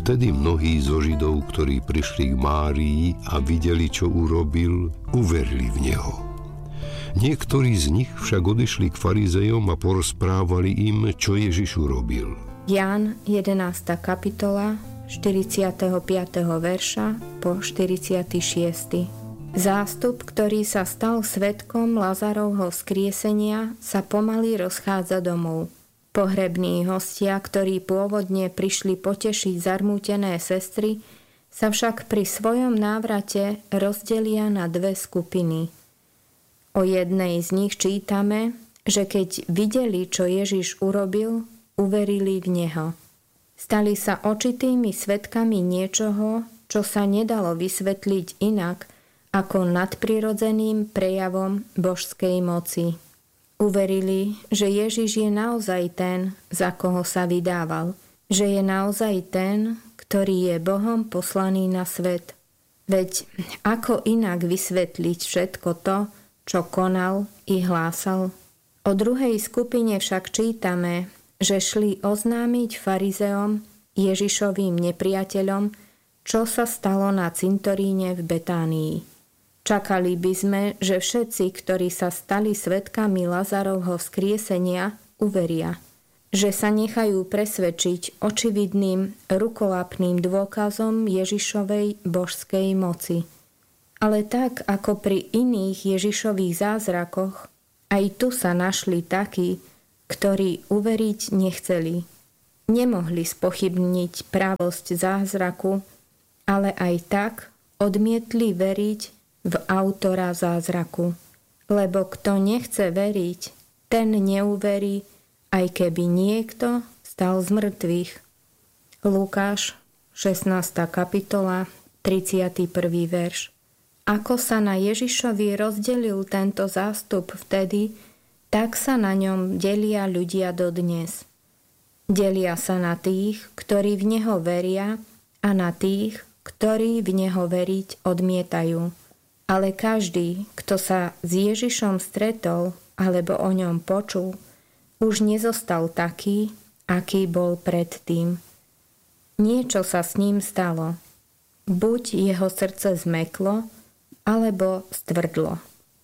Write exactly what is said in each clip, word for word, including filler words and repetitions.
Vtedy mnohí zo Židov, ktorí prišli k Márii a videli, čo urobil, uverili v neho. Niektorí z nich však odišli k farizejom a porozprávali im, čo Ježiš urobil. Ján jedenásta kapitola, štyridsiateho piateho verša po štyridsiaty šiesty. Zástup, ktorý sa stal svedkom Lazarovho vzkriesenia, sa pomaly rozchádza domov. Pohrební hostia, ktorí pôvodne prišli potešiť zarmútené sestry, sa však pri svojom návrate rozdelia na dve skupiny. O jednej z nich čítame, že keď videli, čo Ježiš urobil, uverili v neho. Stali sa očitými svedkami niečoho, čo sa nedalo vysvetliť inak ako nadprirodzeným prejavom božskej moci. Uverili, že Ježiš je naozaj ten, za koho sa vydával, že je naozaj ten, ktorý je Bohom poslaný na svet. Veď ako inak vysvetliť všetko to, čo konal i hlásal? O druhej skupine však čítame, že šli oznámiť farizeom, Ježišovým nepriateľom, čo sa stalo na cintoríne v Betánii. Čakali by sme, že všetci, ktorí sa stali svedkami Lazarovho vzkriesenia, uveria, že sa nechajú presvedčiť očividným rukolapným dôkazom Ježišovej božskej moci. Ale tak, ako pri iných Ježišových zázrakoch, aj tu sa našli takí, ktorí uveriť nechceli. Nemohli spochybniť pravosť zázraku, ale aj tak odmietli veriť v autora zázraku. Lebo kto nechce veriť, ten neuverí, aj keby niekto stal z mŕtvych. Lukáš, šestnásta kapitola, tridsiaty prvý verš. Ako sa na Ježišovi rozdelil tento zástup vtedy, tak sa na ňom delia ľudia dodnes. Delia sa na tých, ktorí v Neho veria, a na tých, ktorí v Neho veriť odmietajú. Ale každý, kto sa s Ježišom stretol alebo o ňom počul, už nezostal taký, aký bol predtým. Niečo sa s ním stalo. Buď jeho srdce zmeklo, alebo stvrdlo.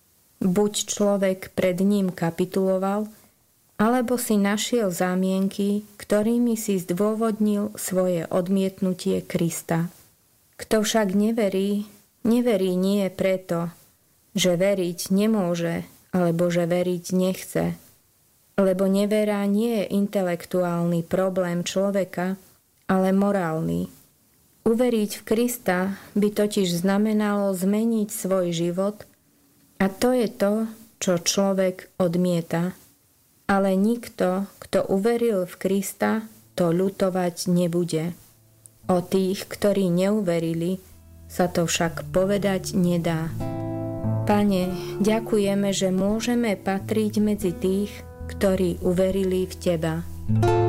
Buď človek pred ním kapituloval, alebo si našiel zámienky, ktorými si zdôvodnil svoje odmietnutie Krista. Kto však neverí, neverí nie preto, že veriť nemôže, alebo že veriť nechce. Lebo nevera nie je intelektuálny problém človeka, ale morálny. Uveriť v Krista by totiž znamenalo zmeniť svoj život, a to je to, čo človek odmieta. Ale nikto, kto uveril v Krista, to ľutovať nebude. O tých, ktorí neuverili, sa to však povedať nedá. Pane, ďakujeme, že môžeme patriť medzi tých, ktorí uverili v Teba.